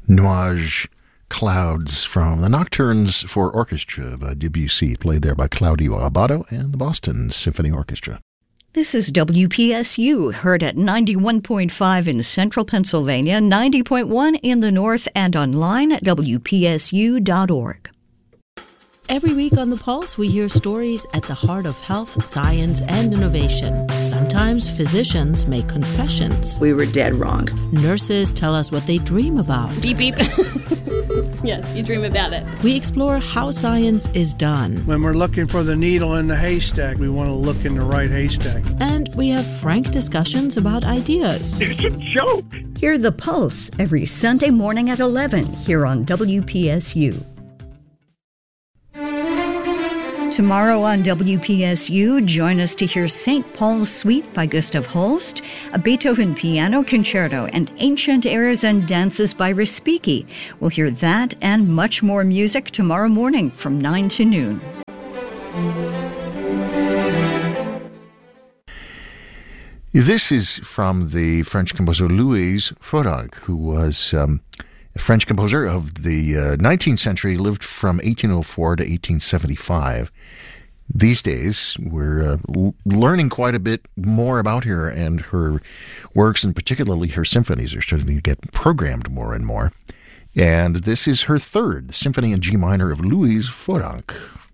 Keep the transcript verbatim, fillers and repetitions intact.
Nuages Clouds from the Nocturnes for Orchestra by Debussy, played there by Claudio Abbado and the Boston Symphony Orchestra. This is W P S U, heard at ninety-one point five in central Pennsylvania, ninety point one in the north, and online at W P S U dot org. Every week on The Pulse, we hear stories at the heart of health, science, and innovation. Sometimes physicians make confessions. We were dead wrong. Nurses tell us what they dream about. Beep, beep. Yes, you dream about it. We explore how science is done. When we're looking for the needle in the haystack, we want to look in the right haystack. And we have frank discussions about ideas. It's a joke. Hear The Pulse every Sunday morning at eleven here on W P S U. Tomorrow on W P S U, join us to hear Saint Paul's Suite by Gustav Holst, a Beethoven piano concerto, and ancient airs and dances by Respighi. We'll hear that and much more music tomorrow morning from nine to noon. This is from the French composer Louis Fodog, who was um, a French composer of the uh, nineteenth century, lived from eighteen oh four to eighteen seventy-five. These days, we're uh, l- learning quite a bit more about her and her works, and particularly her symphonies are starting to get programmed more and more. And this is her third, the Symphony in G minor of Louis Fodog.